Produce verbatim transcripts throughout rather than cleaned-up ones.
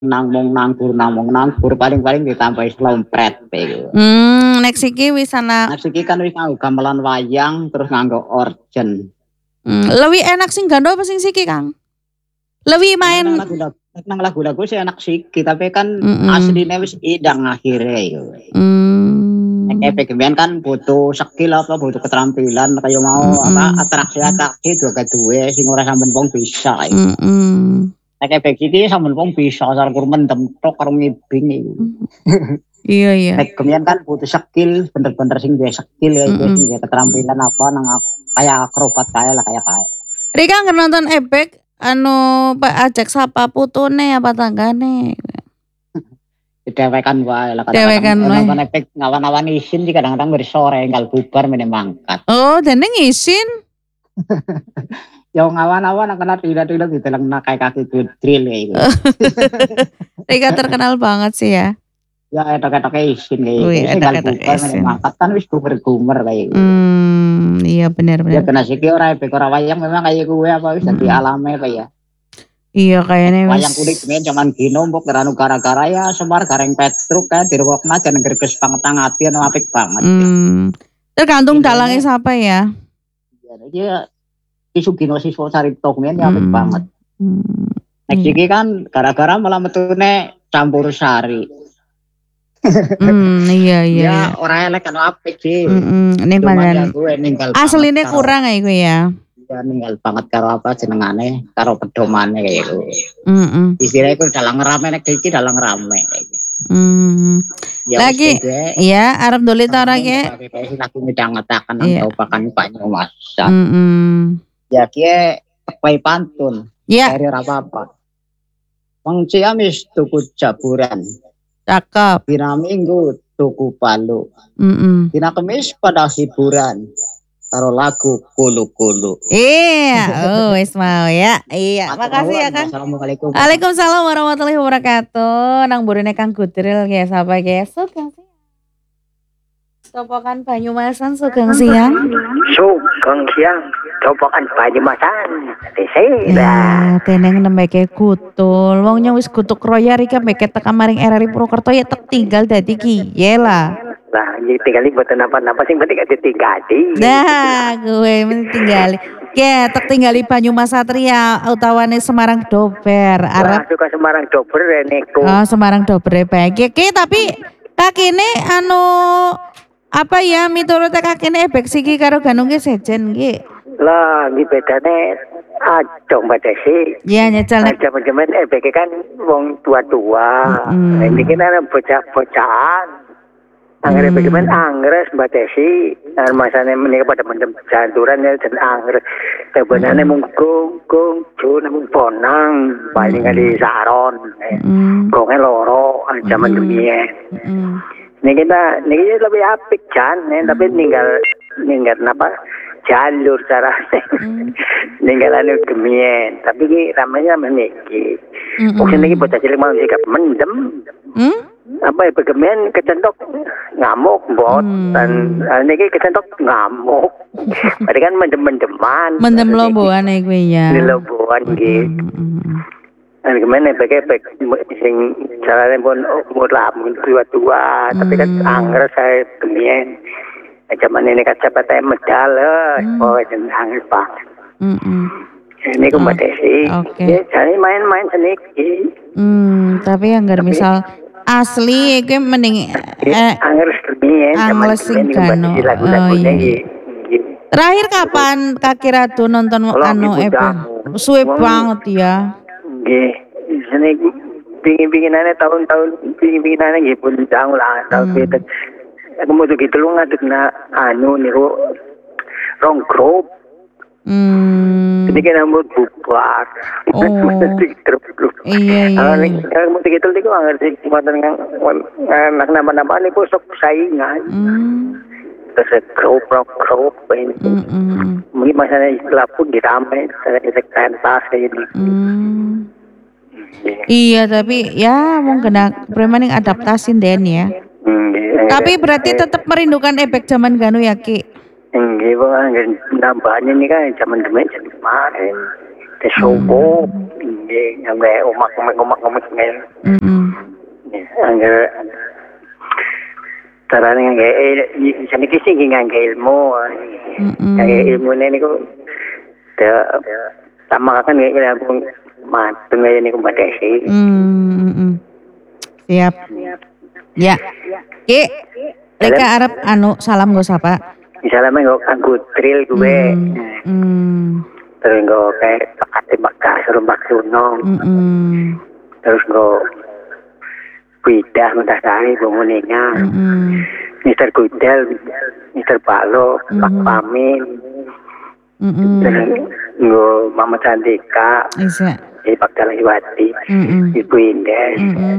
nang mung nanggur nang mung nanggur paling-paling ditambahi slompret iku. Hmm, nek siki wis ana Nek siki kan wis nganggo gamelan wayang terus nganggo orjen. Hmm, lebih enak sing gandho apa sing siki, Kang? Lebih Nek nang main lagu-lagu nang lagu-lagu sih enak siki tapi kan Mhm. asline wis idang akhire iku. Nek Mmm. efek gemean kan butuh skill apa butuh keterampilan kaya mau apa Mhm. atraksi-atraksi juga duwe sing ora sampean wong bisa iku. Mhm. Nek efek iki sampean wong bisa asal kur mendem tok karo ngibing iku. Mhm. Iya iya. Nek gemean kan butuh skill bener-bener sing duwe skill ya iku sing Mhm. duwe keterampilan apa nang kayak akrobat kae lah kayak kae. Rika angger nonton ebek anu pa ajak sapa putune apa tanggane? Dewekan wae lah kadang-kadang Dewekan wae. nonton efek ngawan-awan isin sih kadang-kadang wis sore enggal bubar meneh mangkat. Oh, dene ngisin? Ya ngawan-awan kena tiba-tiba diteleng nak kayak kaki gudril ya iku. Rika terkenal banget sih ya. Ya etok-etoke isin kayak Wih, iku. Wis enggal etok-etok bubar meneh isin. mangkat kan wis gumer-gumer kayak iku. Mmm, iya bener Ya bener. kena siki ora efek ora wayang memang kayak kuwe apa wis dadi Mhm. alame apa ya. Iya kayaknya wis Wayang kulit men jaman bino mbok anu gara-gara ya Semar Gareng Petruk kae dirwokna jan greges banget ati anu apik banget. Mmm, tergantung dalangnya Idene siapa ya. Ya iki Ki Sugino Siswo Saripto kuwi apik banget. Mhm. Mmm, Nek iya. iki kan gara-gara malah metune Campursari. Mmm, iya iya Ya iya. ora elek kan apik sih. Mhm, ning Cuman ya pancen kuwe ninggal banget asline karo kurang ya iku ya. ya ninggal banget karo apa jenengane karo pedomane kaya iku. Mhm. Istilahnya iku dalang rame nek iki dalang rame. Mmm. Ya wis Lagi kowe iya arep ndoli ta ora ki? lagi midhangetaken nang Iya. Kaupakan Banyumasan. Mhm. Ya kie tepai pantun. Iya. Dari ora apa-apa. Wong Ciamis tuku jaburan. Cakep. Dina Minggu tuku palu. Mhm. Dina Kemis pada hiburan. Karo lagu kulu-kulu. Iya, oh wis mau ya. Iya, Matur makasih ya nuwun. Kang. Wassalamualaikum. Waalaikumsalam warahmatullahi wabarakatuh. Nang burine Kang Gudril ya sapa ki sugeng siang. Topokan Banyumasan sugeng siang. Sugeng siang. Topokan Banyumasan. Desira. Ya, teneng nembeke kutul. Wong wis kutuk roya rika meke teka maring R R I Purwokerto ya tek tinggal dadi kiye lah. Lah, iki tinggali mboten napa-napa sing penting ditinggali. Nah, gue tinggali. Ke tek tinggali Banyumas Satria utawane Semarang Dober. Wah, Arep suka Semarang Dober niku. Oh, Semarang Dober bae. Ki tapi kakene anu apa ya miturut kakene ebek siki karo Ganung ki sejen ki. Lah, iki bedane adoh Mbak Desi. Iya, nyecel nek jaman-jaman ebek kan wong tua-tua. Mm. Ini kan ana bocah-bocahan. Anggrek bagaimana anggrek Mbak Desi, dan masanya menikah pada mendem janturan ya dan anggrek. Sebenarnya mung gong gong jo namun ponang paling kali saron. Gongnya loro zaman dunia. Ini kita ini lebih apik kan, tapi tinggal tinggal apa jalur cara tinggal anu gemien. Tapi ini ramanya meniki. Mungkin ini bocah cilik mau sikap mendem. Apa ya pegemen kecentok ngamuk bot hmm. dan ini kecentok ngamuk. Berarti kan mendem-mendeman. Mendem lomboan ya gue ya. Lomboan gitu. Dan kemana pakai pakai sing caranya pun umur lah umur tua-tua, tapi kan angger saya kemien. Zaman ini kan siapa saya medal, oh dan angger pak. Ini aku Mbak Desi. Oke. Jadi main-main sedikit. Hmm, tapi yang nggak misal asli gue mending eh angles kemien zaman singkano. Oh, iya. Terakhir kapan Kak Ratu nonton anu Epe? Suwe banget ya. Nggih. Sini pingin-pinginane tahun-tahun pingin-pinginane nggih pun tahun lah tahun itu. Aku mau gitu lu ngaduk na anu niku rong grup. Hmm. Jadi kan rambut bubar. Oh. Iya iya. Kalau mau gitu itu nggak ngerti kemana nak nama-nama ini pusok saingan. Terus grup rock grup ini. Mungkin masalah lapun dirame, saya pentas kayak ini. Iya tapi ya mau kena premaning adaptasin den ya. Tapi berarti tetap merindukan efek zaman Ganu ya Ki. Enggak bang, nambahnya ini kan zaman kemarin kemarin. kesubuh nggih ngene umak-umak-umak ngene Mm-mm. angger tarane nggih saniki sing ngangge ilmu Mm-mm. kaya ilmu niku tamakan nggih lampung mateng niku Mbak Desi. Mm-mm. Siap. Ya. Ki, leka arep anu salam go sapa? Misalnya nggak anggo drill gue, Hmm. terus nggak kayak pakai Mekah suruh Sunong, Mm-mm. terus nggak bidah mentah sari bangunnya, Mm-mm. Mister Gudel, Mister Balo, Pak Pamin, Mm-mm. terus nggak Mama Candika, Isa. Ibu Pak Dalahiwati, Mm-mm. Ibu Indah. Mm-mm.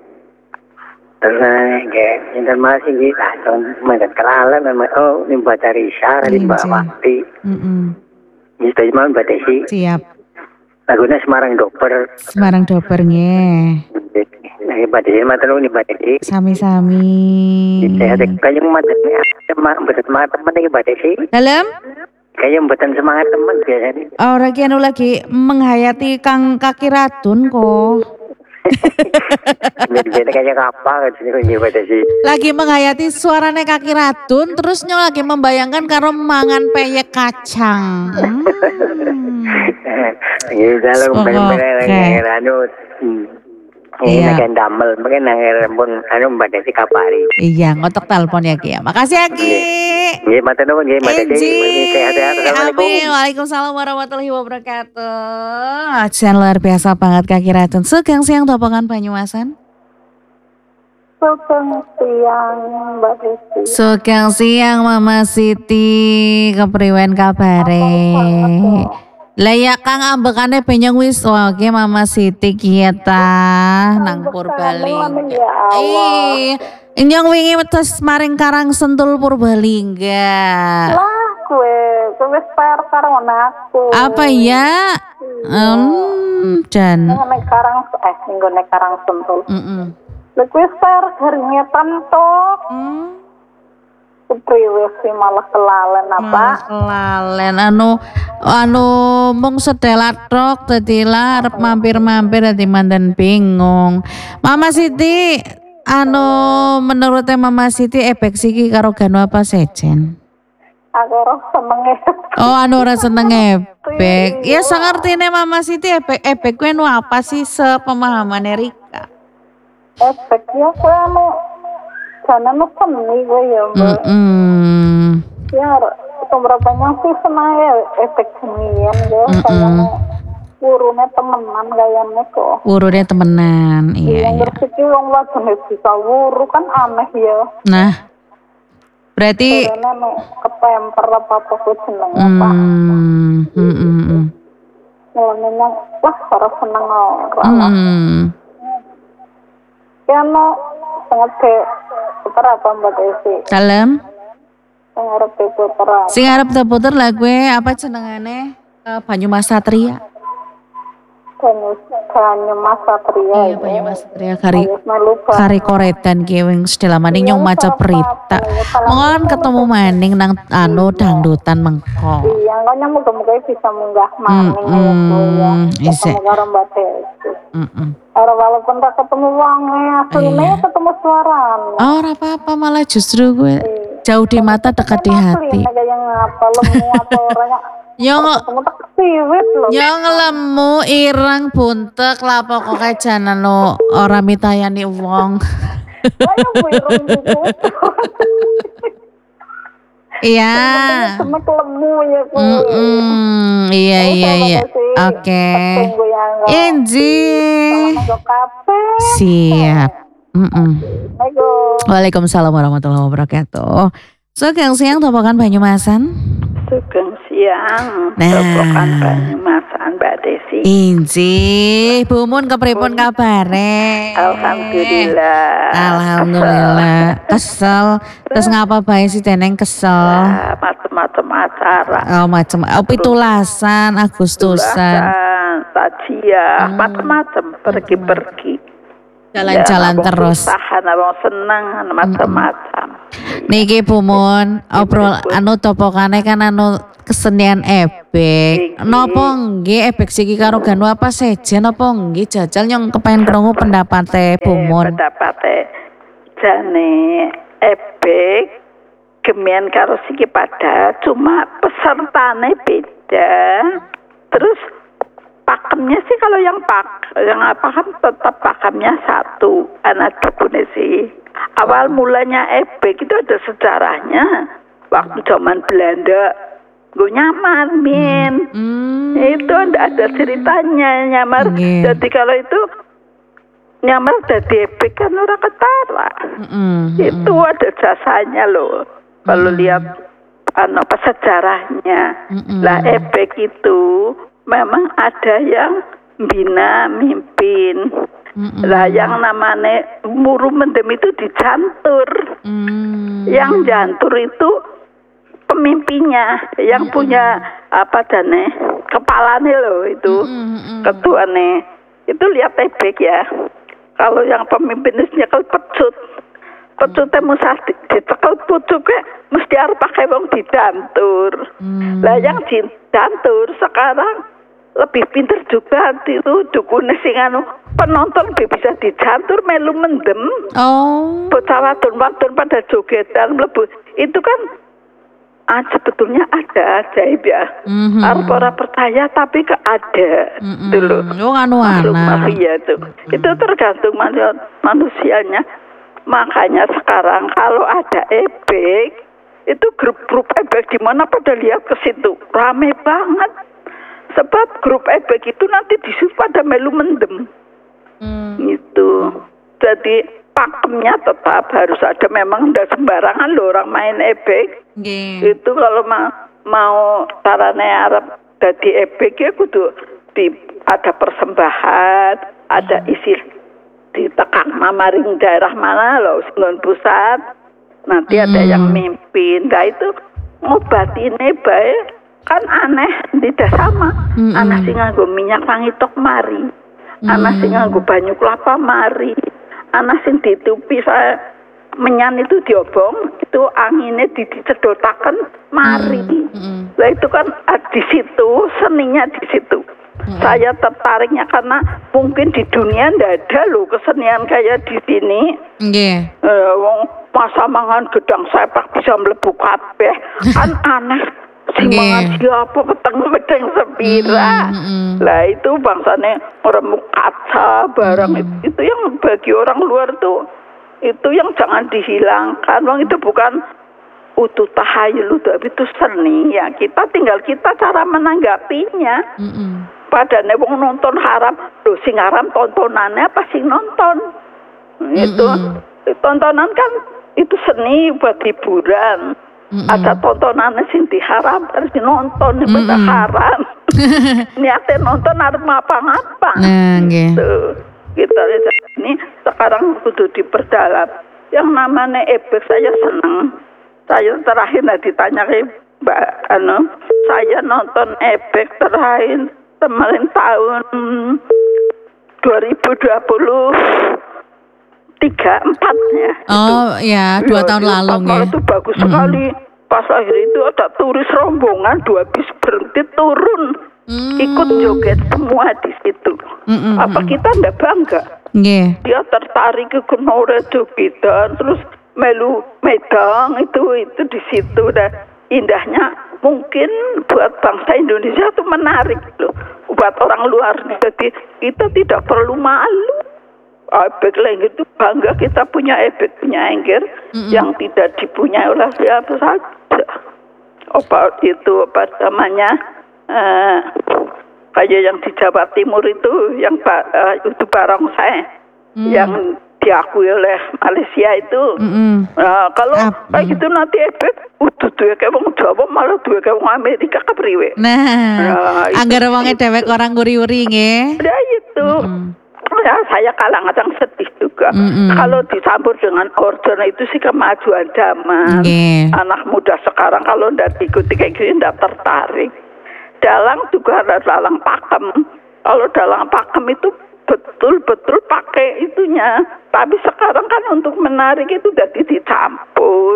Terus nggak informasi gitu, langsung mereka kenalan memang oh ini Mbak Carisa, ini Mbak Wati, Mm-mm. ini tadi malam Mbak Desi, Siap. lagunya Semarang Doper, Semarang Doper nge. nah Mbak Desi matelu nih Mbak Desi, Sami-sami. saya ada kayak matanya semangat betul semangat teman nih Mbak Desi, Dalam? kayak betul semangat teman biasanya, Orang anu lagi menghayati Kang Kaki Ratun kok. biasanya kayak apa kan sini Mbak Desi, Lagi menghayati suaranya Kaki Ratun, terus nyo lagi membayangkan karo mangan peyek kacang. Hmm. ini dalam Oke. benar-benar yang anu. Ini Iya. kan damel, mungkin nang pun anu Mbak Desi kapari. Iya, ngotok telepon ya Ki. Makasih ya Ki. Nggih, matur nuwun nggih Mbak Desi. Enji. Sehat-sehat. Assalamualaikum. Amin. Waalaikumsalam warahmatullahi wabarakatuh. Ajan luar biasa banget Kaki Ratun. Segang siang topongan Banyumasan. Sugeng siang Mbak Desi. Segang siang Mama Siti. Kepriwen kabare. Lah ya Kang ambekane penyeng wis oke Mama Siti kita nang Purbalingga. Ya Allah. Ih, nyong wingi terus maring Karang Sentul Purbalingga. Lah gue, gue wis par karo aku. Apa ya? Hmm, dan Nek Karang eh minggu nek Karang Sentul. mm Lha gue par garingetan to. Hmm. Kepriwe sih malah kelalen apa? Lalen anu anu mung sedelat tok dadi lah arep mampir-mampir dadi mandan bingung. Mama Siti anu menurutnya Mama Siti efek siki karo ganu apa sejen? Aku ora senenge. Oh anu ora seneng efek. Ya sangartine Mama Siti efek efek kuwi anu apa sih sepemahaman Rika? Efeknya gue anu jane nu seni gue ya, Mbak. Mm. Ya seberapanya sih senang ya efek senian ya. Kayaknya urune temenan kayaknya kok. Urune temenan, iya Yang iya. bersiki wong wadon bisa wuru kan aneh ya. Nah, berarti Karena nek kepemper apa-apa ku jeneng apa. hmm, hmm, hmm, hmm. Mulanya wah ora seneng ora. Hmm. Ya no sangat ke puter apa Mbak Desi. Dalam Sangat ke puter. sing arep diputer lagu apa jenengane? Uh, Banyumas Satria. Kanyu Mas Satria. Iya, Banyumas Satria kari Wis melu kari koredan ki wing sedelamane nyong maca berita. Mongon ketemu maning nang anu dangdutan mengko. Iya, kayaknya moga-moga bisa munggah maning ya Mm-mm, Bu ya. isek. Ketemu karo Mbak Desi. Heeh. Ora walaupun tak ketemu wonge, asline Iya. ketemu suarane. Oh, ora apa-apa malah justru gue jauh di mata dekat di hati. Asline kayak ngapa lemu apa orangnya. Nyong Ketemu tak siwit loh. nyong lemu ireng buntek lah pokoke janan lo ora mitayani wong. Ayo Bu irung buku. Iya. Semek lemu ya Bu. Mm-mm, iya iya iya. Oke. Tunggu ya enggak. Inji. Sama kafe. Siap. Mm-mm. Ayo. Waalaikumsalam warahmatullahi wabarakatuh. Segang siang topokan Banyumasan. Sugeng siang. Nah. Topokan Banyumasan Mbak Desi. Inji, bumun kepripun kabare? Alhamdulillah. Alhamdulillah. Kesel. Terus ngapa bae si Teneng kesel? Ah, macam-macam acara. Oh macam oh pitulasan Agustusan. Tajia, macam-macam pergi-pergi. Jalan-jalan Ya, terus. Tahan abang seneng macam-macam. Niki Bumun obrol anu topokane kan anu kesenian ebek. Napa nggih ebek siki karo ganu apa sejen napa nggih jajal yang kepengen krungu pendapate Bu Mun. Pendapate jane ebek gemian karo siki pada cuma pesertane beda. Terus pakemnya sih kalau yang pak yang apa kan tetap pakemnya satu anak dukune sih. Awal mulanya ebek itu ada sejarahnya waktu zaman Belanda. Gue nyamar min Hmm. itu ada, ada ceritanya nyamar. Okay. Jadi kalau itu nyamar jadi ebek kan orang ketara. Mm-mm. Itu ada jasanya loh. Kalau lihat anu apa sejarahnya. Mm-mm. Lah ebek itu memang ada yang bina mimpin. Mm-mm. Lah yang namanya muru mendem itu dijantur. Mm. Yang jantur itu pemimpinnya, yang punya apa dane kepalanya loh itu Mm-mm. ketuane. Itu lihat ebek ya. Kalau yang pemimpinnya nyekel pecut, pecutnya mesti dicekel pucuknya mesti harus pakai wong didantur. Mm. Lah yang didantur sekarang lebih pinter juga itu dukune sing anu penonton lebih bisa dijantur melu mendem. Oh. Bocah wadon-wadon pada jogetan mlebu. Itu kan ah, sebetulnya ada ajaib ya. Mhm. Arep ora percaya tapi ke ada Mm-mm. dulu. Oh anu Makhluk ana. mafia itu. Itu tergantung manu- manusianya. Makanya sekarang kalau ada ebek, itu grup-grup ebek di mana pada lihat ke situ rame banget. Sebab grup ebek itu nanti disuruh pada melu mendem. Hmm. Gitu. Jadi pakemnya tetap harus ada. Memang tidak sembarangan loh orang main ebek. Nggih. Itu kalau ma mau carane arep dadi ebek ya kudu di ada persembahan, ada isi ditekan mamaring daerah mana loh singgon pusat. Nanti ada yang mimpin. Nah itu ngobatine bae kan aneh tidak sama. Mm-mm. Anak sing nganggo minyak wangi tok mari. Anak sing nganggo banyu kelapa mari. Anak sing ditupi saya menyan itu diobong, itu anginnya dicedotaken mari. Mm-mm. Lah itu kan ah, di situ seninya di situ. Saya tertariknya karena mungkin di dunia ndak ada loh kesenian kayak di sini. Nggih. Eh, wong masa mangan gedang sepak bisa mlebu kabeh. Kan aneh. Sing Nggih. mangan siapa peteng peteng sepira. Mm-mm. Lah itu bangsane orang kaca barang itu, itu yang bagi orang luar tuh itu yang jangan dihilangkan. Wong itu bukan utuh tahayul tapi itu seni ya. Kita tinggal kita cara menanggapinya. Mm-mm. Padahal wong nonton haram, lho sing haram tontonannya apa sing nonton? Itu tontonan kan itu seni buat hiburan. Mm-mm. Ada tontonan sing diharam harus nonton itu mm haram. Niatnya nonton harus ngapa-ngapa. Nah, nggih. Gitu. Kita ini sekarang kudu diperdalam. Yang namanya ebek saya senang. Saya terakhir nah ditanya ke Mbak Anu, saya nonton ebek terakhir kemarin tahun dua ribu dua puluh tiga empat ya. Oh ya, dua Ya, tahun di lalu Papua nggih. itu bagus sekali. Pas akhir itu ada turis rombongan dua bis berhenti turun, Hmm. ikut joget semua di situ. Mm-mm. Apa kita ndak bangga? Nggih. Dia tertarik ke kenore jogetan, terus melu medang itu itu di situ dan indahnya mungkin buat bangsa Indonesia itu menarik loh. Buat orang luar jadi kita tidak perlu malu. Ebek lengger itu bangga kita punya ebek punya engger Mm-mm. yang tidak dipunyai oleh siapa saja. Apa itu apa namanya eh, kayak yang di Jawa Timur itu yang uh, itu barongsai Mm. yang diakui oleh Malaysia itu. Mm-mm. Nah, kalau Ap- kayak gitu nanti ebek udah duwe kayak wong Jawa malah duwe kayak wong Amerika kepriwe. Nah, Nah, itu anggar wonge gitu. dewek orang nguri-uri nggih. Ya itu. Mm-mm. Ya, saya kadang-kadang sedih juga. Mm-mm. Kalau dicampur dengan order itu sih kemajuan zaman. Nggih. Anak muda sekarang kalau ndak diikuti kayak gini ndak tertarik. Dalang juga ada dalang pakem. Kalau dalang pakem itu betul-betul pakai itunya. Tapi sekarang kan untuk menarik itu jadi dicampur.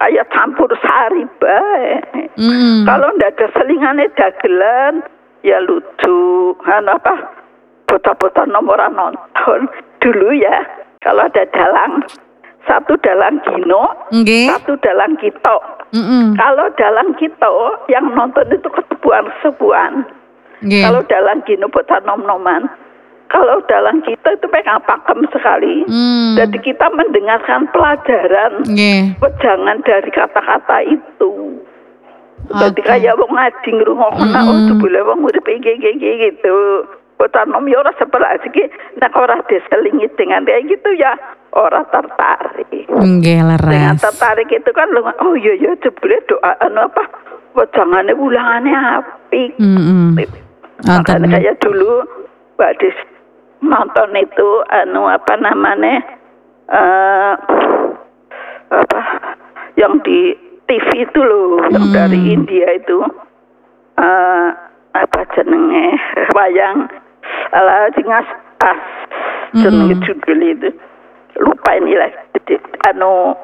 kayak campur sari bae. Mm. Kalau ndak ada selingannya dagelan, ya lucu. Anu apa? Bocah-bocah nomoran nonton dulu ya. Kalau ada dalang, satu dalang Gino, Nggih. satu dalang Kito. Mm-mm. Kalau dalang Kito yang nonton itu kesepuan-kesepuan. Nggih. Kalau dalang Gino bocah nom-noman. Kalau dalang kita itu pegang pakem sekali. Hmm. Jadi kita mendengarkan pelajaran Nggih. wejangan dari kata-kata itu. Jadi Oke. kayak wong ngaji ngrungokno oh jebule wong urip iki iki iki gitu. Bocah nom ya ora sebelah iki nek ora diselingi dengan kayak gitu ya ora tertarik. Nggih Dengan leres. tertarik itu kan lu oh iya ya jebule doa anu apa wejangane ulangane apik. Mm-mm. Makanya Wonten. kayak dulu Mbak Dis nonton itu anu apa namanya eh apa yang di T V itu loh yang Hmm. dari India itu eh apa jenenge wayang ala jingas as jenenge Hmm. judul itu lupa ini lah anu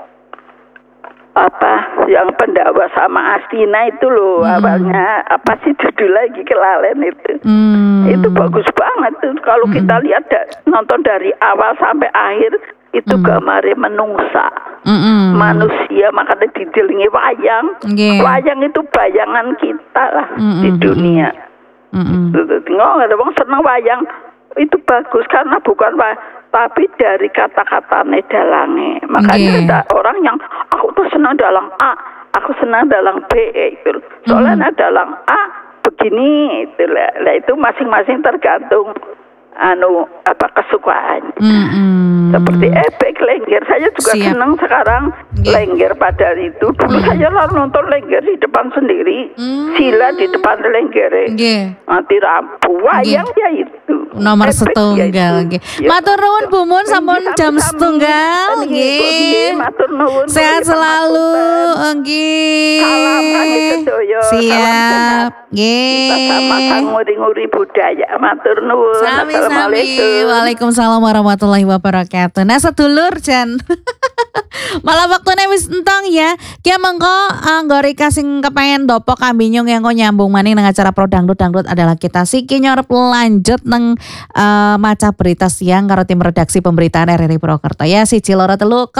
apa yang pendawa sama Astina itu loh Hmm. awalnya apa sih judul lagi kelalen itu. Hmm. Itu bagus banget tuh kalau kita lihat da- nonton dari awal sampai akhir itu gambarnya menungsa Mm-mm. manusia makanya dijelingi wayang. Nggih. Wayang itu bayangan kita lah Mm-mm. di dunia. Mm-mm. Nggak ada orang senang wayang itu bagus karena bukan wa- tapi dari kata-kata dalange. Makanya Nggih. ada orang yang aku tuh senang dalang A, aku senang dalang B itu. Soalnya dalang A begini itu lah. Lah itu masing-masing tergantung anu apa kesukaan. Mm-mm. Seperti efek lengger, saya juga Siap. senang sekarang Nggih. lengger pada itu. Dulu saya lah nonton lengger di depan sendiri, Hmm. sila di depan lengger, Nggih. mati rampu, wayang ya itu. Nomor Efek ya setunggal itu. nggih. Ya. Matur nuwun Bu Mun sampun Nggih, jam sami-sami. setunggal Nggih, nggih. matur nuwun. Sehat Nggih, selalu pangapunten. nggih. Salam kangge sedaya. Salam Siap. sehat. Kita sama Nggih. nguri-nguri budaya. Matur nuwun. Sami-sami. Assalamualaikum. Waalaikumsalam warahmatullahi wabarakatuh. Nah sedulur Jan. Malah waktunya wis entong ya. Kia mengko anggori kasing kepengen dopo kambinyung yang kau nyambung maning nang acara Pro Dangdut Dangdut adalah kita siki nyorep lanjut nang eh, maca berita siang karo tim redaksi pemberitaan R R I Purwokerto ya siji loro telu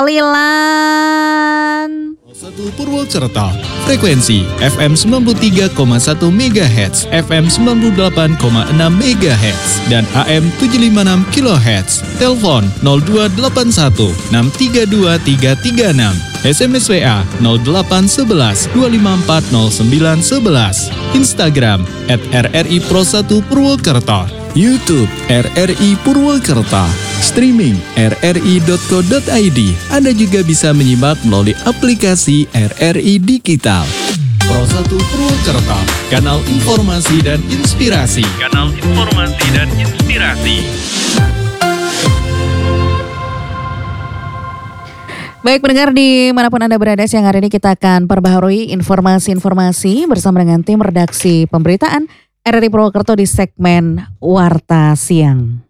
kelilan. satu Purwokerto, frekuensi F M sembilan puluh tiga koma satu megahertz, F M sembilan puluh delapan koma enam megahertz, dan A M tujuh lima enam kilohertz. Telepon nol dua delapan satu enam tiga dua tiga tiga enam, S M S W A nol delapan satu satu dua lima empat nol sembilan satu satu, Instagram at R R I Pro satu Purwokerto, YouTube R R I Purwokerto, streaming r r i dot co dot i d. Anda juga bisa menyimak melalui aplikasi R R I Digital. Pro satu Purwokerto, kanal informasi dan inspirasi. Kanal informasi dan inspirasi. Baik pendengar dimanapun Anda berada, siang hari ini kita akan perbaharui informasi-informasi bersama dengan tim redaksi pemberitaan R R I Purwokerto di segmen Warta Siang.